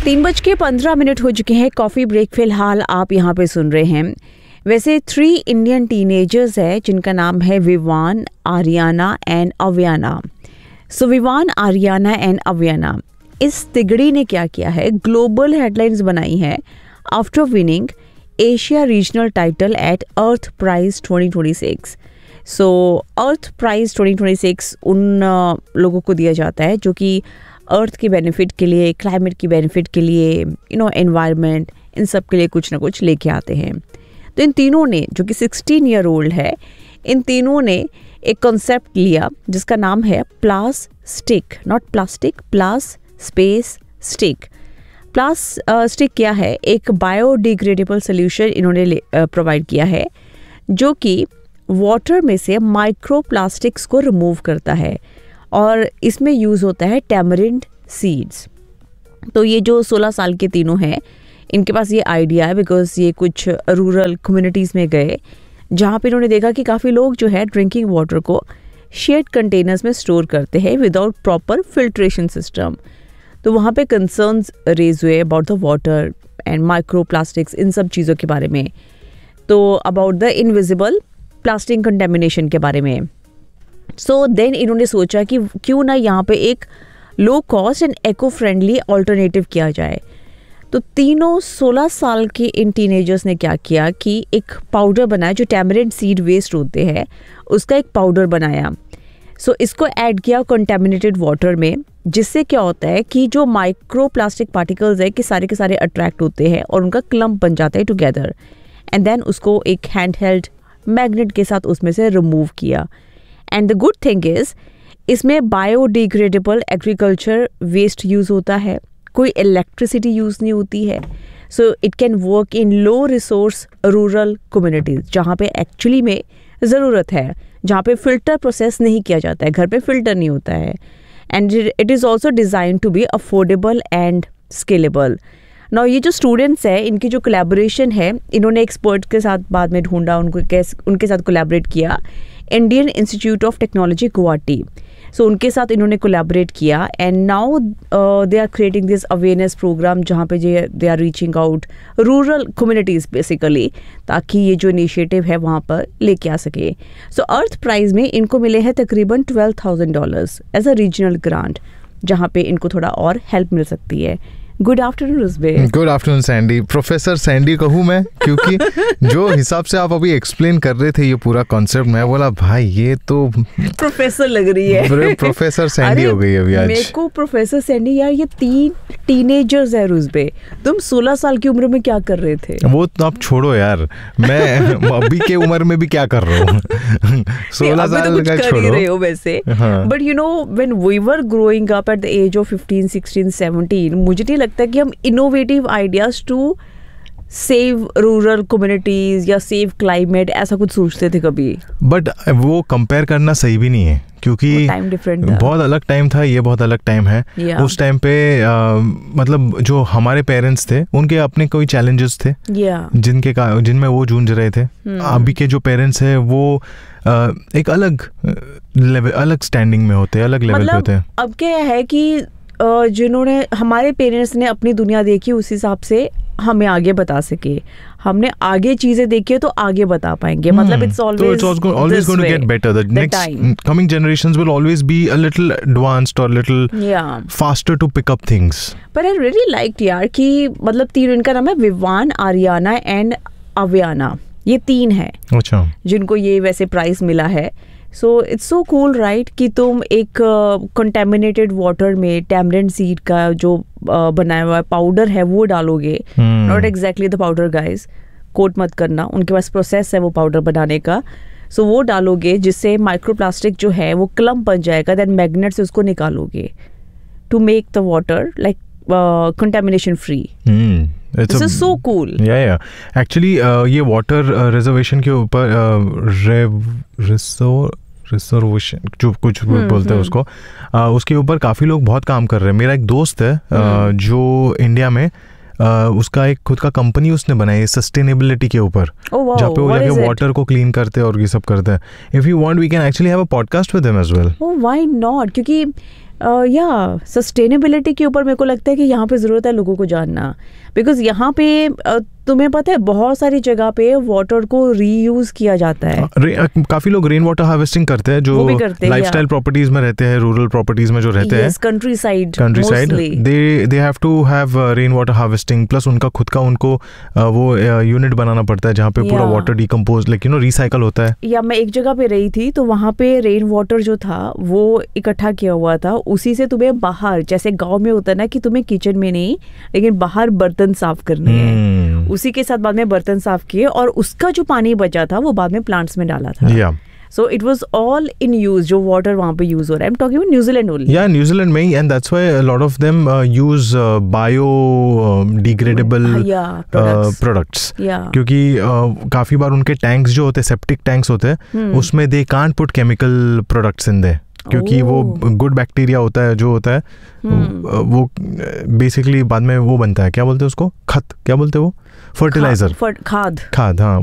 3:15 हो चुके हैं। कॉफ़ी ब्रेक फिलहाल आप यहाँ पे सुन रहे हैं। वैसे 3 इंडियन टीनेजर्स है जिनका नाम है Vivaan, Aryna and Avyana. So Vivaan, Aryna and Avyana, इस तिगड़ी ने क्या किया है, ग्लोबल हेडलाइंस बनाई है after winning Asia regional title at earth prize 2026। So earth prize 2026 उन लोगों को दिया जाता है जो कि अर्थ के बेनिफिट के लिए, क्लाइमेट की बेनिफिट के लिए, एनवायरनमेंट, इन सब के लिए कुछ ना कुछ लेके आते हैं। तो इन तीनों ने, जो कि 16 ईयर ओल्ड है, इन तीनों ने एक कॉन्सेप्ट लिया जिसका नाम है प्लास stick, not plastic, pliers space stick. Pliers stick क्या है, एक बायोडिग्रेडेबल सोल्यूशन इन्होंने प्रोवाइड किया है जो कि वाटर में से माइक्रो प्लास्टिक्स को रिमूव करता है और इसमें यूज़ होता है टैमरिंड सीड्स। तो ये जो 16 साल के तीनों हैं, इनके पास ये आइडिया है बिकॉज ये कुछ रूरल कम्युनिटीज़ में गए जहाँ पे इन्होंने देखा कि काफ़ी लोग जो है ड्रिंकिंग वाटर को शेड कंटेनर्स में स्टोर करते हैं विदाउट प्रॉपर फिल्ट्रेशन सिस्टम। तो वहाँ पे कंसर्न्स रेज हुए about the water and micro plastics, इन सब चीज़ों के बारे में, तो about the invisible plastic contamination के बारे में। सो देन इन्होंने सोचा कि क्यों ना यहाँ पे एक low cost and echo friendly alternative किया जाए। तो तीनों 16 साल के इन टीनेजर्स ने क्या किया कि एक पाउडर बनाया, जो टैमरिंड सीड वेस्ट होते हैं उसका एक पाउडर बनाया। सो इसको ऐड किया कंटेमिनेटेड वाटर में, जिससे क्या होता है कि जो माइक्रो प्लास्टिक पार्टिकल्स है कि सारे के सारे अट्रैक्ट होते हैं और उनका क्लम्प बन जाता है टुगेदर, एंड देन उसको एक हैंड हेल्ड मैग्नेट के साथ उसमें से रिमूव किया। And the good thing is इसमें बायोडिग्रेडेबल एग्रीकल्चर वेस्ट यूज़ होता है, कोई इलेक्ट्रिसिटी यूज़ नहीं होती है। So it can work in low resource rural communities जहाँ पे एक्चुअली में ज़रूरत है, जहाँ पे फ़िल्टर प्रोसेस नहीं किया जाता है, घर पे फ़िल्टर नहीं होता है। And it is also design to be affordable and scalable. Now ये जो स्टूडेंट्स हैं, इनकी जो कोलैबोरेशन है, इन्होंने एक्सपर्ट के साथ बाद में ढूंढा, उनके साथ कोलैबोरेट किया Indian institute of technology Guwahati. सो उनके साथ इन्होंने कोलैबोरेट किया and now they are creating this awareness programme जहाँ पे they are reaching out rural communities basically, ताकि ये जो इनिशिएटिव है वहाँ पर लेके आ सके। सो अर्थ प्राइज़ में इनको मिले हैं तकरीबन $12,000 एज अ रीजनल ग्रांट, जहाँ पे इनको थोड़ा और हेल्प मिल सकती है। Good afternoon रुजबे। Good afternoon Sandy, professor Sandy कहूँ मैं, क्योंकि जो हिसाब से आप अभी एक्सप्लेन कर रहे थे ये पूरा कॉन्सेप्ट, मैं बोला भाई ये तो प्रोफेसर लग रही है। प्रोफेसर सैंडी हो गई अभी आज। मेरे को प्रोफेसर सैंडी, यार ये 3 टीनेजर्स है रुजबे, तुम 16 साल की उम्र में क्या कर रहे थे? वो तो आप छोड़ो यार, मैं अभी के उम्र में भी क्या कर रहा हूँ। 16 साल का छोड़ो रहे हो वैसे, but you know when we were growing up at the age of 15, 16, 17, मुझे नहीं लगता है कि हम innovative ideas to save rural communities या सेव क्लाइमेट ऐसा कुछ सोचते थे कभी। बट वो कंपेयर करना सही भी नहीं है, क्योंकि टाइम डिफरेंट था, बहुत अलग टाइम था, ये बहुत अलग टाइम है। उस टाइम पे मतलब जो हमारे पेरेंट्स थे उनके अपने कोई चैलेंजेस थे जिनमें वो जूझ रहे थे। अभी के जो पेरेंट्स हैं वो एक अलग लेवल, अलग स्टैंडिंग में होते हैं, अलग लेवल पे होते हैं। अब क्या है कि जिन्होंने, हमारे पेरेंट्स ने अपनी दुनिया देखी उस हिसाब से हमें आगे बता सके, हमने आगे चीजें देखी है तो आगे बता पाएंगे। मतलब it's always going to get better. The next coming generations will always be a little advanced or little faster to pick up things. But I really liked यार कि मतलब तीन, इनका नाम है विवान, आर्याना एंड अव्याना, ये 3 है अच्छा जिनको ये वैसे प्राइज मिला है। So it's so cool right कि तुम एक कंटेमिनेटेड वाटर में टैमरिंड सीड का जो बनाया हुआ पाउडर है वो डालोगे। Not exactly the powder guys, coat मत करना, उनके पास प्रोसेस है वो पाउडर बनाने का। सो वो डालोगे जिससे माइक्रोप्लास्टिक जो है वो क्लम्प बन जाएगा, देन मैग्नेट से उसको निकालोगे to make the water like contamination free. This is so cool. Yeah. Actually, ये वाटर रिजर्वेशन के ऊपर रिजर्वेशन जो कुछ बोलते हैं उसको, उसके ऊपर काफ़ी लोग बहुत काम कर रहे हैं। मेरा एक दोस्त है जो इंडिया में उसका एक खुद का कंपनी उसने बनाई है सस्टेनेबिलिटी के ऊपर, जहाँ पे वो जाके वाटर को क्लीन करते हैं और ये सब करते हैं। If you want we can actually have a podcast with him as well. Why not, क्योंकि या सस्टेनेबिलिटी के ऊपर मेरे को लगता है कि यहाँ पे ज़रूरत है लोगों को जानना, बिकॉज यहाँ पे तुम्हें पता है बहुत सारी जगह पे वाटर को रीयूज किया जाता है। काफी लोग रेन वाटर हार्वेस्टिंग करते हैं जो लाइफस्टाइल प्रॉपर्टीज में रहते हैं, रूरल प्रॉपर्टीज में जो रहते हैं, country side they have to have rain water harvesting, plus उनका खुद का उनको वो यूनिट बनाना पड़ता है जहाँ पे पूरा वाटर डिकम्पोज रिसाइकल होता है। या मैं एक जगह पे रही थी तो वहाँ पे रेन वाटर जो था वो इकट्ठा किया हुआ था, उसी से तुम्हें बाहर जैसे गाँव में होता है ना कि तुम्हें किचन में नहीं लेकिन बाहर बर्तन साफ करने हैं, उसी के साथ बाद में बर्तन साफ किए और उसका जो पानी बचा था वो बाद में प्लांट्स में डाला था। So it was all in use, जो वाटर वहाँ पे यूज हो रहा है। I'm talking about New Zealand only. Yeah, New Zealand में ही, and that's why a lot of them use biodegradable products. Yeah. क्योंकि काफी बार उनके टैंक्स जो होते हैं, सेप्टिक टैंक्स होते हैं, उसमें they can't put chemical products in there. क्योंकि वो गुड बैक्टीरिया होता है जो होता है वो बेसिकली बाद में वो बनता है, क्या बोलते हैं उसको, क्या बोलते हैं वो, फर्टिलाइजर, खाद, हाँ,